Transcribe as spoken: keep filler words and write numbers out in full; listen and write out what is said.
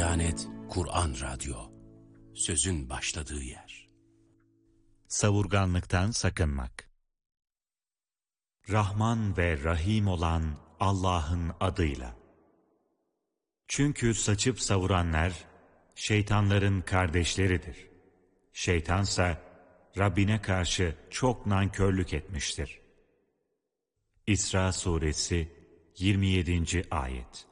Diyanet Kur'an Radyo, sözün başladığı yer. Savurganlıktan sakınmak. Rahman ve Rahim olan Allah'ın adıyla. Çünkü saçıp savuranlar, şeytanların kardeşleridir. Şeytansa, Rabbine karşı çok nankörlük etmiştir. İsra Suresi yirmi yedinci Ayet.